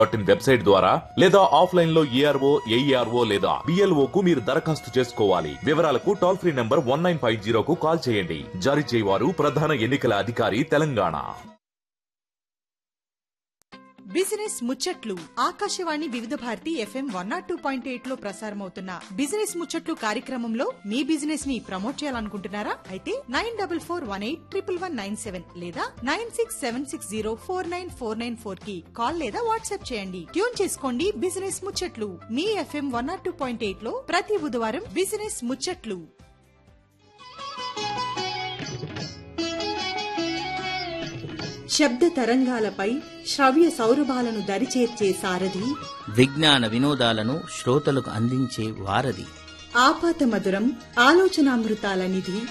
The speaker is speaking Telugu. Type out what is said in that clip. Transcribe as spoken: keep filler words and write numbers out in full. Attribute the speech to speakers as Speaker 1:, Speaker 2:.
Speaker 1: డాట్ ఇన్ వెబ్సైట్ ద్వారా లేదా ఆఫ్లైన్ లో ఏఆర్ఓ ఏఈఆర్ఓ లేదా బిఎల్ఓ కు మీరు దరఖాస్తు చేసుకోవాలి. వివరాలకు toll free number one nine five జీరోకు call చేయండి. జారీ చేయవారు ప్రధాన ఎన్నికల అధికారి తెలంగాణ.
Speaker 2: బిజినెస్ ముచ్చట్లు ఆకాశవాణి వివిధ Bharati FM one not two point eight లో ప్రసారమవుతున్న బిజినెస్ ముచ్చట్లు కార్యక్రమంలో మీ బిజినెస్ ని ప్రమోట్ చేయాలనుకుంటున్నారా? అయితే nine double four one eight triple one nine seven లేదా nine six seven six zero four nine four nine four కి కాల్ లేదా వాట్సాప్ చేయండి. ట్యూన్ చేసుకోండి బిజినెస్ ముచ్చట్లు మీ FM one not two point eight లో ప్రతి బుధవారం బిజినెస్ ముచ్చట్లు. శబ్ద తరంగాలపై శ్రవ్య సౌరభాలను దరిచేర్చే సారథి,
Speaker 3: విజ్ఞాన వినోదాలను శ్రోతలకు అందించే వారధి,
Speaker 2: ఆపాత మధురం ఆలోచనామృతాల నిధి